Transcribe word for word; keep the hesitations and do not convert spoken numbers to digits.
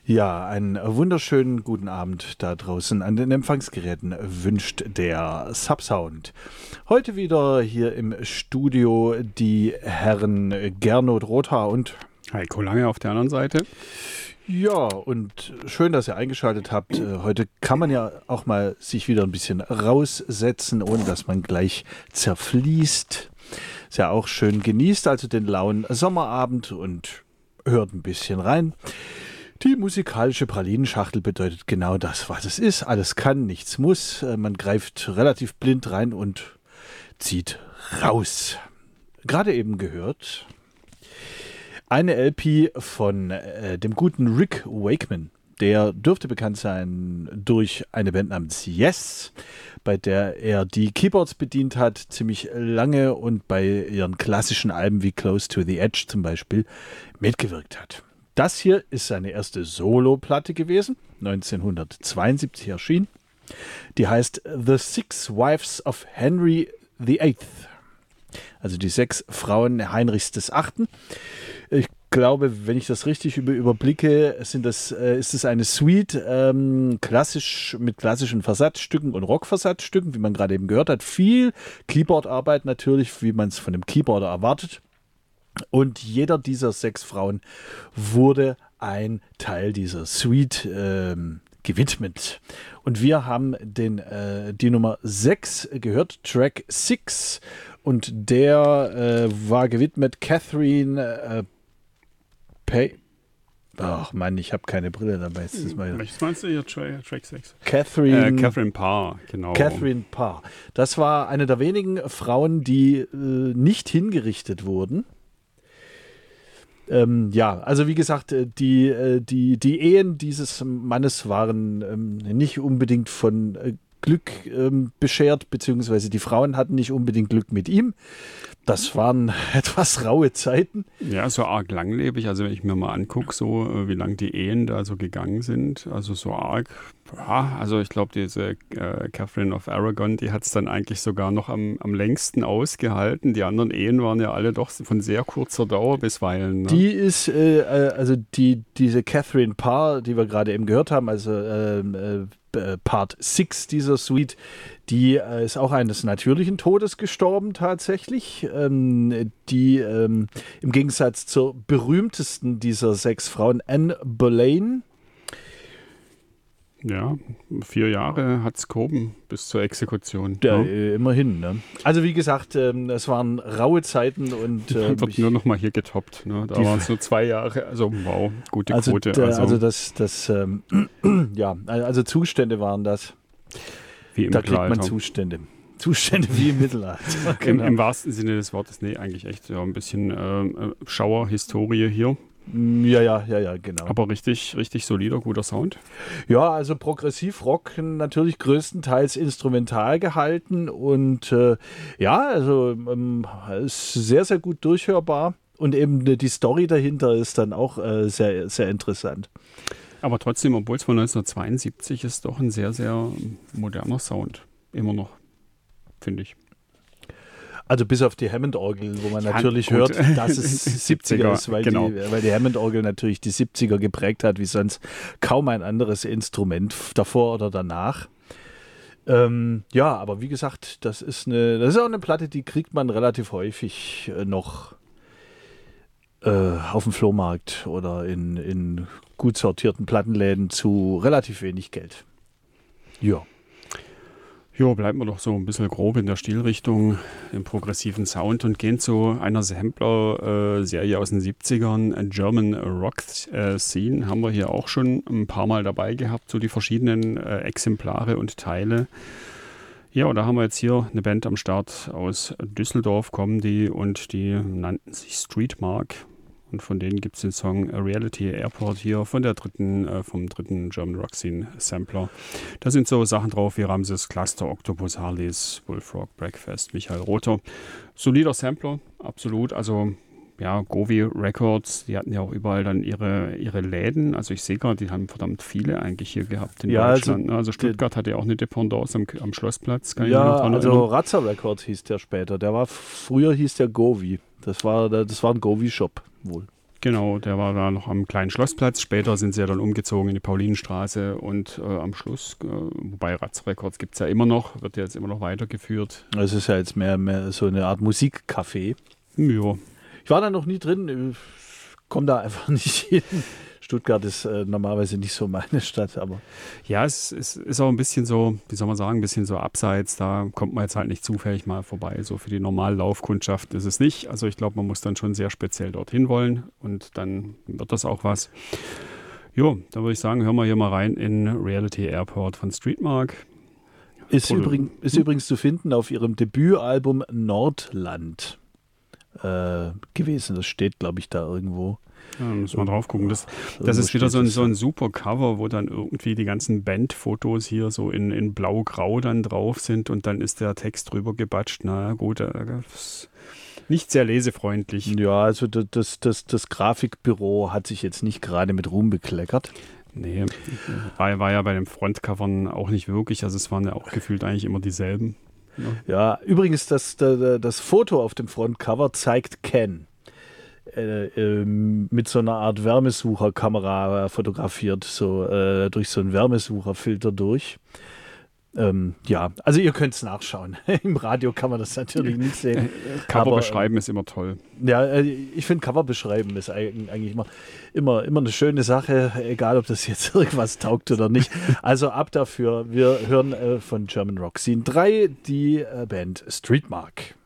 Ja, einen wunderschönen guten Abend da draußen an den Empfangsgeräten wünscht der Subsound. Heute wieder hier im Studio die Herren Gernot Rothaar und Heiko Lange auf der anderen Seite. Ja, und schön, dass ihr eingeschaltet habt. Heute kann man ja auch mal sich wieder ein bisschen raussetzen, ohne dass man gleich zerfließt. Ist ja auch schön. Genießt also den lauen Sommerabend und hört ein bisschen rein. Die musikalische Pralinenschachtel bedeutet genau das, was es ist. Alles kann, nichts muss. Man greift relativ blind rein und zieht raus. Gerade eben gehört eine L P von äh, dem guten Rick Wakeman. Der dürfte bekannt sein durch eine Band namens Yes, bei der er die Keyboards bedient hat, ziemlich lange und bei ihren klassischen Alben wie Close to the Edge zum Beispiel mitgewirkt hat. Das hier ist seine erste Solo-Platte gewesen, neunzehnhundertzweiundsiebzig erschienen. Die heißt The Six Wives of Henry the Eighth. Also die sechs Frauen Heinrichs des Achten. Ich glaube, wenn ich das richtig über, überblicke, sind das, äh, ist es eine Suite ähm, klassisch mit klassischen Versatzstücken und Rockversatzstücken, wie man gerade eben gehört hat. Viel Keyboardarbeit natürlich, wie man es von einem Keyboarder erwartet. Und jeder dieser sechs Frauen wurde ein Teil dieser Suite ähm, gewidmet. Und wir haben den, äh, die Nummer sechs gehört, Track sechs. Und der äh, war gewidmet Catherine äh, Pay. Ach Mann, ich habe keine Brille dabei. Ist das mal Welches meinst du hier? Tra- Track sechs? Catherine, äh, Catherine Parr, genau. Catherine Parr. Das war eine der wenigen Frauen, die äh, nicht hingerichtet wurden. Ähm, ja, also wie gesagt, die, die, die Ehen dieses Mannes waren ähm, nicht unbedingt von äh, Glück ähm, beschert, beziehungsweise die Frauen hatten nicht unbedingt Glück mit ihm. Das waren etwas raue Zeiten. Ja, so arg langlebig. Also wenn ich mir mal angucke, so wie lang die Ehen da so gegangen sind, also so arg. Ja, also ich glaube, diese äh, Catherine of Aragon, die hat es dann eigentlich sogar noch am, am längsten ausgehalten. Die anderen Ehen waren ja alle doch von sehr kurzer Dauer bisweilen. Ne? Die ist, äh, also die, diese Catherine Parr, die wir gerade eben gehört haben, also äh, äh, Part sechs dieser Suite, die äh, ist auch eines natürlichen Todes gestorben tatsächlich. Ähm, die ähm, im Gegensatz zur berühmtesten dieser sechs Frauen, Anne Boleyn. Ja, vier Jahre hat es gehoben bis zur Exekution. Ja, ne? äh, immerhin. Ne? Also wie gesagt, ähm, es waren raue Zeiten und äh, wird nur noch mal hier getoppt. Ne? Da waren es nur zwei Jahre. Also wow, gute also, Quote. D- also, also das, das ähm, ja, also Zustände waren das. wie im Da kriegt man Mittelalter. Zustände. Zustände wie im Mittelalter. Im, Genau. Im wahrsten Sinne des Wortes, nee, eigentlich echt ja, ein bisschen äh, Schauerhistorie hier. Ja, ja, ja, ja, genau. Aber richtig, richtig solider, guter Sound. Ja, also Progressivrock natürlich größtenteils instrumental gehalten und äh, ja, also ähm, ist sehr, sehr gut durchhörbar und eben die Story dahinter ist dann auch äh, sehr, sehr interessant. Aber trotzdem, obwohl es von neunzehnhundertzweiundsiebzig ist, doch ein sehr, sehr moderner Sound. Immer noch, finde ich. Also bis auf die Hammond-Orgel, wo man Ja, natürlich gut. hört, dass es siebziger ist, weil, genau. die, weil die Hammond-Orgel natürlich die siebziger geprägt hat, wie sonst kaum ein anderes Instrument davor oder danach. Ähm, ja, aber wie gesagt, das ist eine, das ist auch eine Platte, die kriegt man relativ häufig äh, noch äh, auf dem Flohmarkt oder in, in gut sortierten Plattenläden zu relativ wenig Geld. Ja. Jo, bleiben wir doch so ein bisschen grob in der Stilrichtung, im progressiven Sound und gehen zu einer Sampler-Serie aus den siebzigern, German Rock äh, Scene, haben wir hier auch schon ein paar Mal dabei gehabt, so die verschiedenen äh, Exemplare und Teile. Ja, und da haben wir jetzt hier eine Band am Start aus Düsseldorf, kommen die und die nannten sich Streetmark. Und von denen gibt es den Song Reality Airport hier von der dritten, äh, vom dritten German Rock Scene Sampler. Da sind so Sachen drauf wie Ramses, Cluster, Octopus, Harleys, Bullfrog, Breakfast, Michael Rother. Solider Sampler, absolut. Also ja, Govi Records, die hatten ja auch überall dann ihre, ihre Läden. Also ich sehe gerade, die haben verdammt viele eigentlich hier gehabt in Ja, Deutschland. also, Also, also Stuttgart hatte ja auch eine Dependance am, am Schlossplatz. Kann ich ja, mich noch dran also erinnern. Razza Records hieß der später. Der war früher hieß der Govi. Das war, das war ein Govi-Shop wohl. Genau, der war da noch am kleinen Schlossplatz. Später sind sie ja dann umgezogen in die Paulinenstraße und äh, am Schluss, äh, wobei Ratz Records gibt es ja immer noch, wird ja jetzt immer noch weitergeführt. Es ist ja jetzt mehr, mehr so eine Art Musikcafé. Ja. Ich war da noch nie drin, komme da einfach nicht hin. Stuttgart ist äh, normalerweise nicht so meine Stadt, aber. Ja, es, es ist auch ein bisschen so, wie soll man sagen, ein bisschen so abseits. Da kommt man jetzt halt nicht zufällig mal vorbei. So für die normale Laufkundschaft ist es nicht. Also ich glaube, man muss dann schon sehr speziell dorthin wollen und dann wird das auch was. Jo, da würde ich sagen, hören wir hier mal rein in Reality Airport von Streetmark. Ist, übrig, ist hm? übrigens zu finden auf ihrem Debütalbum Nordland äh, gewesen. Das steht, glaube ich, da irgendwo. Ja, müssen wir drauf gucken. Das, das ist wieder so ein, so ein super Cover, wo dann irgendwie die ganzen Bandfotos hier so in, in blau-grau dann drauf sind und dann ist der Text drüber gebatscht. Na gut, das ist nicht sehr lesefreundlich. Ja, also das, das, das Grafikbüro hat sich jetzt nicht gerade mit Ruhm bekleckert. Nee, war, war ja bei den Frontcovern auch nicht wirklich. Also es waren ja auch gefühlt eigentlich immer dieselben. Ja, ja, übrigens, das, das, das Foto auf dem Frontcover zeigt Ken. Äh, äh, mit so einer Art Wärmesucherkamera äh, fotografiert, so äh, durch so einen Wärmesucherfilter durch. Ähm, ja, also ihr könnt es nachschauen. Im Radio kann man das natürlich nicht sehen. Cover aber, beschreiben ist immer toll. Ja, äh, ich finde Cover beschreiben ist eigentlich immer, immer, immer eine schöne Sache, egal ob das jetzt irgendwas taugt oder nicht. Also ab dafür. Wir hören äh, von German Rock Scene drei die äh, Band Streetmark.